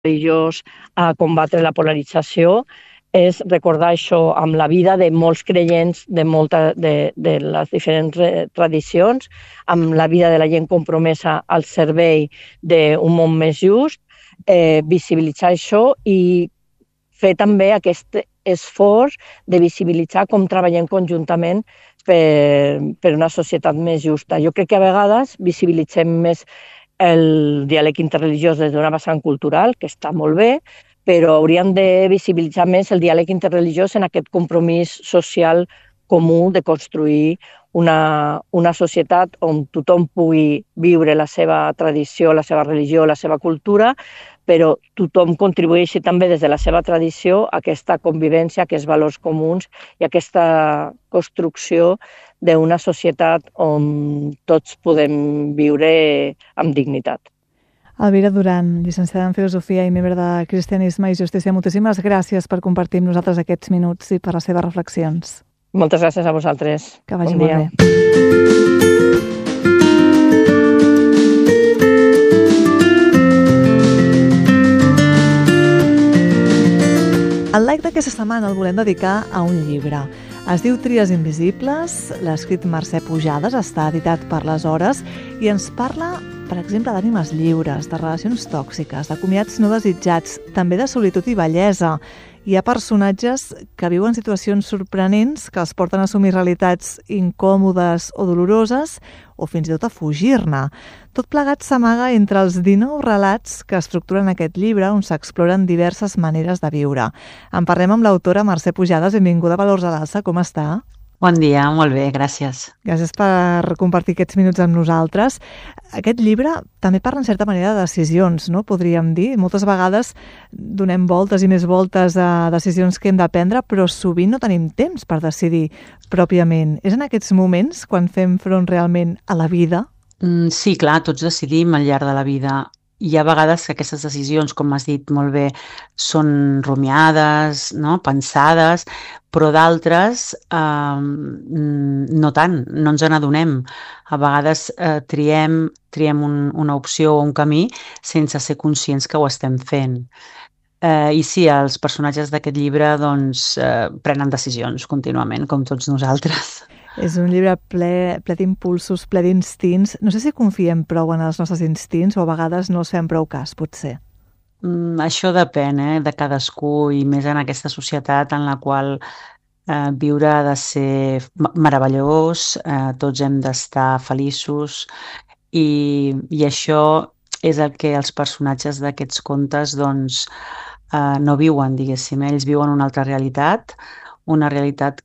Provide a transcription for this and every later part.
religiós, a combatre la polarització, és recordar això amb la vida de molts creients de les diferents tradicions, amb la vida de la gent compromesa al servei d'un món més just, visibilitzar això i fer també aquest esforç de visibilitzar com treballem conjuntament per una societat més justa. Jo crec que a vegades visibilitzem més el diàleg interreligiós des d'una vessant cultural, que està molt bé, però hauríem de visibilitzar més el diàleg interreligiós en aquest compromís social comú de construir una societat on tothom pugui viure la seva tradició, la seva religió, la seva cultura, però tothom contribueixi també des de la seva tradició a aquesta convivència, a aquests valors comuns i a aquesta construcció d'una societat on tots podem viure amb dignitat. Elvira Duran, llicenciada en Filosofia i membre de Cristianisme i Justícia, moltíssimes gràcies per compartir amb nosaltres aquests minuts i per les seves reflexions. Moltes gràcies a vosaltres. Que vagi molt bé. El like d'aquesta setmana el volem dedicar a un llibre. Es diu Tries invisibles, l'ha escrit Mercè Pujades, està editat per Les Hores i ens parla, per exemple, d'ànimes lliures, de relacions tòxiques, de comiats no desitjats, també de solitud i bellesa. Hi ha personatges que viuen situacions sorprenents que els porten a assumir realitats incòmodes o doloroses o fins i tot a fugir-ne. Tot plegat s'amaga entre els 19 relats que estructuren aquest llibre on s'exploren diverses maneres de viure. En parlem amb l'autora Mercè Pujades. Benvinguda a Valors a l'Alça. Com està? Bon dia, molt bé, gràcies. Gràcies per compartir aquests minuts amb nosaltres. Aquest llibre també parla en certa manera de decisions, no? Podríem dir. Moltes vegades donem voltes i més voltes a decisions que hem de prendre, però sovint no tenim temps per decidir pròpiament. És en aquests moments quan fem front realment a la vida? Sí, clar, tots decidim al llarg de la vida. Hi ha vegades que aquestes decisions, com has dit molt bé, són rumiades, no? Pensades, però d'altres no tant, no ens n'adonem. A vegades triem una opció o un camí sense ser conscients que ho estem fent. I sí, els personatges d'aquest llibre doncs, prenen decisions contínuament, com tots nosaltres. És un llibre ple d'impulsos, ple d'instints. No sé si confiem prou en els nostres instints o a vegades no els fem prou cas, potser. Això depèn de cadascú i més en aquesta societat en la qual viure ha de ser meravellós, tots hem d'estar feliços i això és el que els personatges d'aquests contes doncs, no viuen, diguéssim. Ells viuen una altra realitat, una realitat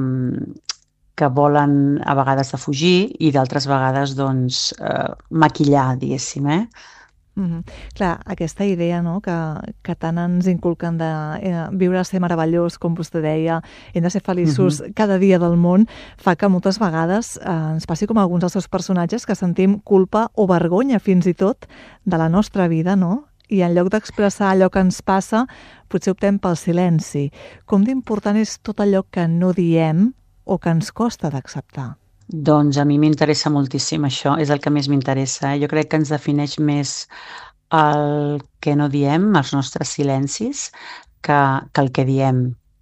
que volen a vegades de fugir i d'altres vegades doncs, maquillar, diguéssim. Clar, aquesta idea, no? que tant ens inculquen de viure a ser meravellós, com vostè deia, hem de ser feliços cada dia del món, fa que moltes vegades ens passi com a alguns dels seus personatges que sentim culpa o vergonya fins i tot de la nostra vida, no? I en lloc d'expressar allò que ens passa, potser optem pel silenci. Com d'important és tot allò que no diem o que ens costa d'acceptar? Doncs a mi m'interessa moltíssim això, és el que més m'interessa. Jo crec que ens defineix més el que no diem, els nostres silencis, que el que diem.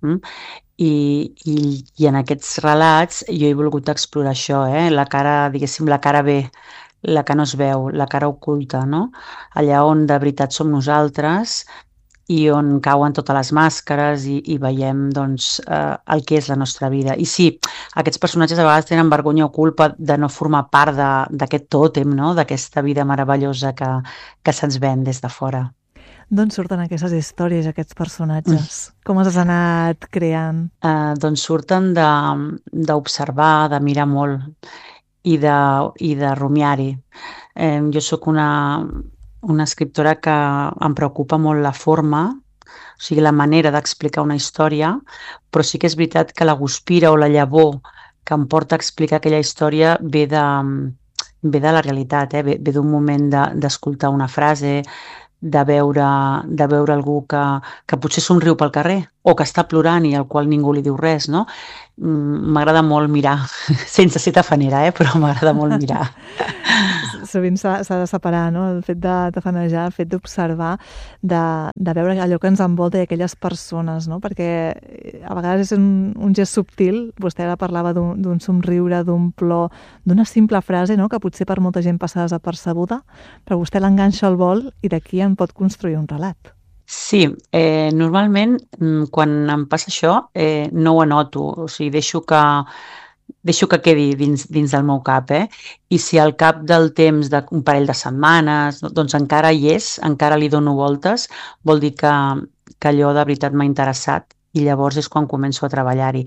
I en aquests relats jo he volgut explorar això, la cara, diguéssim, la cara B, la que no es veu, la cara oculta, no? Allà on de veritat som nosaltres i on cauen totes les màscares i veiem doncs, el que és la nostra vida. I sí, aquests personatges a vegades tenen vergonya o culpa de no formar part d'aquest tòtem, no? D'aquesta vida meravellosa que se'ns ven des de fora. D'on surten aquestes històries, aquests personatges? Com els has anat creant? Doncs surten d'observar, de mirar molt i de rumiar-hi. Jo sóc una escriptora que em preocupa molt la forma, o sigui, la manera d'explicar una història, però sí que és veritat que la guspira o la llavor que em porta a explicar aquella història ve de la realitat, ve d'un moment d'escoltar una frase, de veure algú que potser somriu pel carrer o que està plorant i al qual ningú li diu res, no? M'agrada molt mirar, sense ser tafanera, però m'agrada molt mirar. sovint s'ha de separar, no? El fet de tafanejar, el fet d'observar, de veure allò que ens envolta i aquelles persones, no? Perquè a vegades és un gest subtil. Vostè ara parlava d'un somriure, d'un plor, d'una simple frase, no? Que potser per molta gent passa desapercebuda, però vostè l'enganxa al vol i d'aquí en pot construir un relat. Sí, normalment quan em passa això no ho anoto, o sigui, deixo que quedi dins del meu cap, i si al cap del temps d'un parell de setmanes doncs encara hi és, encara li dono voltes, vol dir que allò de veritat m'ha interessat i llavors és quan començo a treballar-hi.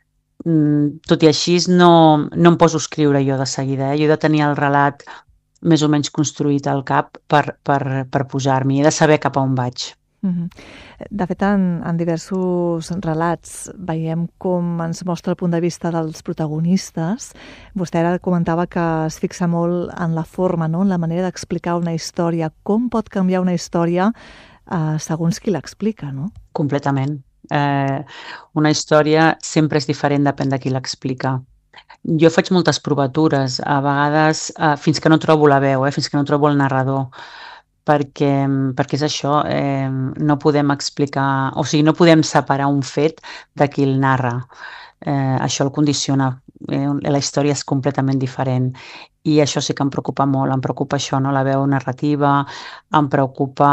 Tot i així no em poso a escriure jo de seguida, jo he de tenir el relat més o menys construït al cap per posar-m'hi, he de saber cap a on vaig. De fet, en diversos relats veiem com ens mostra el punt de vista dels protagonistes. Vostè ara comentava que es fixa molt en la forma, no? En la manera d'explicar una història. Com pot canviar una història segons qui l'explica, no? Completament. Una història sempre és diferent, depèn de qui l'explica. Jo faig moltes provatures, a vegades fins que no trobo la veu, fins que no trobo el narrador, perquè és això, no podem explicar, o sigui, no podem separar un fet de qui el narra. Això el condiciona, la història és completament diferent i això sí que em preocupa molt, em preocupa això, no? La veu narrativa, em preocupa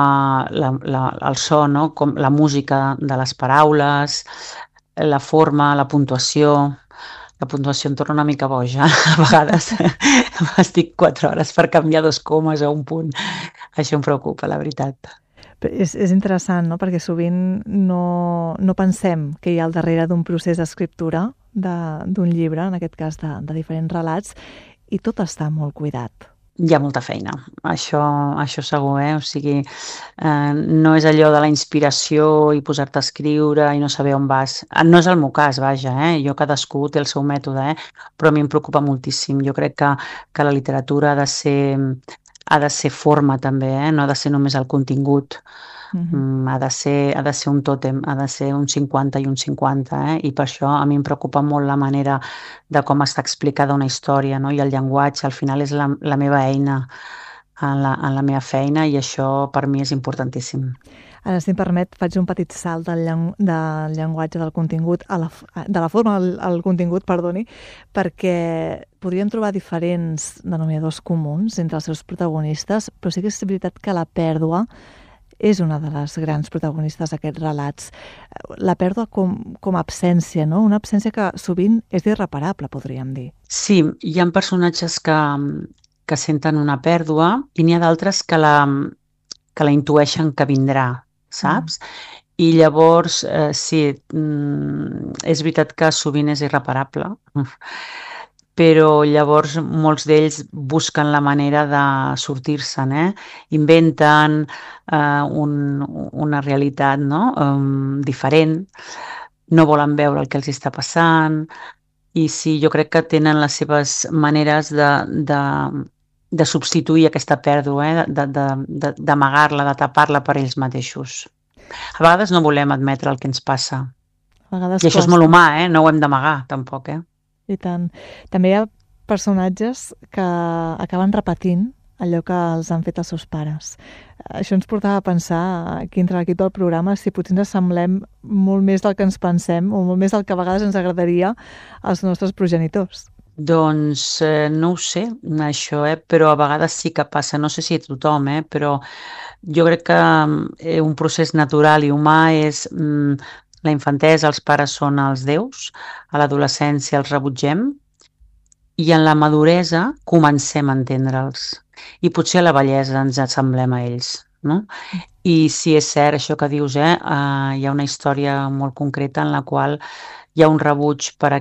el so, no? Com la música de les paraules, la forma, la puntuació. La puntuació em torna una mica boja, a vegades estic 4 hores per canviar 2 comes o un punt. Això em preocupa, la veritat. És interessant, no? Perquè sovint no pensem que hi ha al darrere d'un procés d'escriptura d'un llibre, en aquest cas de diferents relats, i tot està molt cuidat. Hi ha molta feina, això segur, o sigui, no és allò de la inspiració i posar-te a escriure i no saber on vas. No és el meu cas, vaja, jo cadascú té el seu mètode, però a mi em preocupa moltíssim. Jo crec que la literatura ha de ser forma també, no ha de ser només el contingut. Ha de ser un tòtem, ha de ser un 50 i un 50, i per això a mi em preocupa molt la manera de com està explicada una història, no? I el llenguatge al final és la meva eina en la meva feina i això per mi és importantíssim. Ara, si em permet, faig un petit salt del llenguatge del contingut, de la forma al contingut, perdoni, perquè podríem trobar diferents denominadors comuns entre els seus protagonistes, però sí que és veritat que la pèrdua és una de les grans protagonistes d'aquests relats. La pèrdua com a absència, no? Una absència que sovint és irreparable, podríem dir. Sí, hi ha personatges que senten una pèrdua i n'hi ha d'altres que la intueixen que vindrà, saps? I llavors, sí, és veritat que sovint és irreparable, però llavors molts d'ells busquen la manera de sortir-se'n, inventen una realitat, no? Diferent, no volen veure el que els està passant i sí, jo crec que tenen les seves maneres de substituir aquesta pèrdua, d'amagar-la, de tapar-la per ells mateixos. A vegades no volem admetre el que ens passa. I això és molt humà, no ho hem d'amagar tampoc, I tant. També hi ha personatges que acaben repetint allò que els han fet els seus pares. Això ens portava a pensar, aquí entre l'equip del programa, si potser ens assemblem molt més del que ens pensem o molt més del que a vegades ens agradaria als nostres progenitors. Doncs no ho sé, això, però a vegades sí que passa, no sé si a tothom, però jo crec que un procés natural i humà és la infantesa, els pares són els déus, a l'adolescència els rebutgem i en la maduresa comencem a entendre'ls. I potser a la vellesa ens assemblem a ells, no? I sí, és cert això que dius, hi ha una història molt concreta en la qual hi ha un rebuig per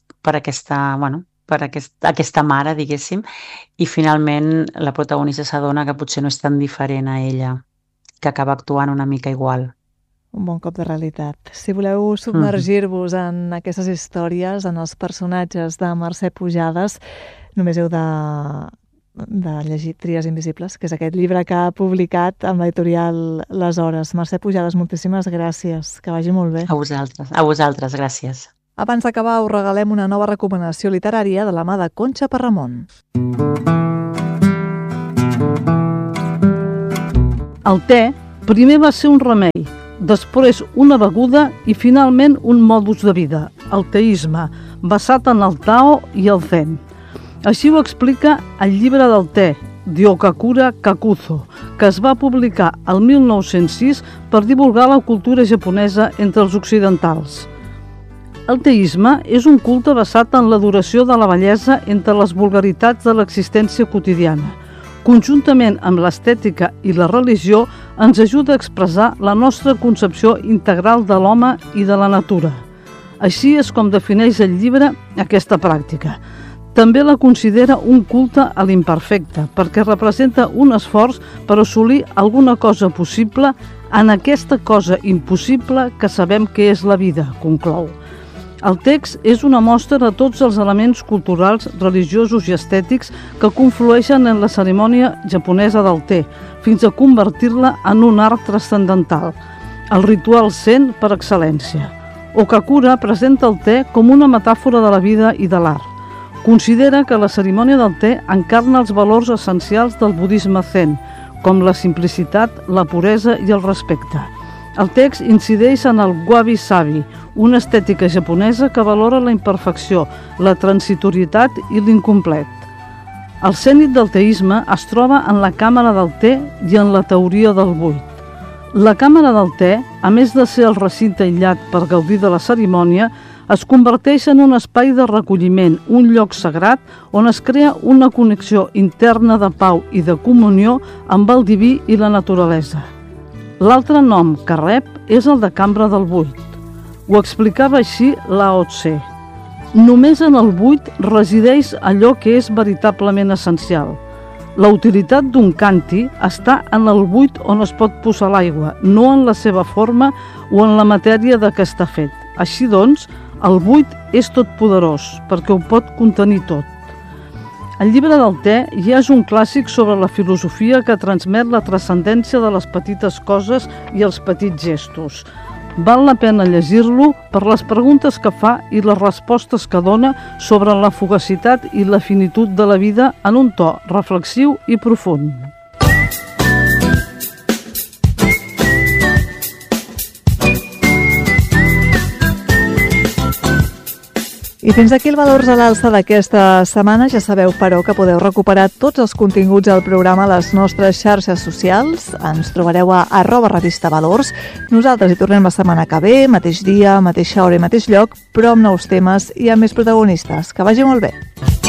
aquesta mare, diguéssim, i finalment la protagonista s'adona que potser no és tan diferent a ella, que acaba actuant una mica igual. Un bon cop de realitat. Si voleu submergir-vos en aquestes històries, en els personatges de Mercè Pujades, només heu de llegir Tries invisibles, que és aquest llibre que ha publicat amb l'editorial Les Hores. Mercè Pujades, moltíssimes gràcies. Que vagi molt bé. A vosaltres, gràcies. Abans d'acabar, us regalem una nova recomanació literària de la mà de Conxa Parramon. El te primer va ser un remei, després una beguda i finalment un modus de vida, el teisme, basat en el Tao i el Zen. Així ho explica el llibre del te, Ryokakura Kakuzo, que es va publicar el 1906 per divulgar la cultura japonesa entre els occidentals. El teisme és un culte basat en l'adoració de la bellesa entre les vulgaritats de l'existència quotidiana. Conjuntament amb l'estètica i la religió, ens ajuda a expressar la nostra concepció integral de l'home i de la natura. Així és com defineix el llibre aquesta pràctica. També la considera un culte a l'imperfecte, perquè representa un esforç per assolir alguna cosa possible en aquesta cosa impossible que sabem que és la vida, conclou. El text és una mostra de tots els elements culturals, religiosos i estètics que conflueixen en la cerimònia japonesa del te, fins a convertir-la en un art transcendental, el ritual zen per excel·lència. Okakura presenta el te com una metàfora de la vida i de l'art. Considera que la cerimònia del te encarna els valors essencials del budisme zen, com la simplicitat, la puresa i el respecte. El text incideix en el wabi-sabi, una estètica japonesa que valora la imperfecció, la transitorietat i l'incomplet. El cènit del teisme es troba en la càmera del te i en la teoria del buit. La càmera del te, a més de ser el recinte aïllat per gaudir de la cerimònia, es converteix en un espai de recolliment, un lloc sagrat on es crea una connexió interna de pau i de comunió amb el diví i la naturalesa. L'altre nom que rep és el de cambra del buit. Ho explicava així Lao Tse. Només en el buit resideix allò que és veritablement essencial. La utilitat d'un kanti està en el buit on es pot posar l'aigua, no en la seva forma o en la matèria de què està fet. Així doncs, el buit és totpoderós, perquè ho pot contenir tot. El llibre del te ja és un clàssic sobre la filosofia que transmet la transcendència de les petites coses i els petits gestos. Val la pena llegir-lo per les preguntes que fa i les respostes que dona sobre la fugacitat i la finitud de la vida en un to reflexiu i profund. I fins aquí el Valors a l'Alça d'aquesta setmana. Ja sabeu, però, que podeu recuperar tots els continguts del programa a les nostres xarxes socials. Ens trobareu a @revistavalors. Nosaltres hi tornem la setmana que ve, mateix dia, mateixa hora i mateix lloc, però amb nous temes i amb més protagonistes. Que vagi molt bé.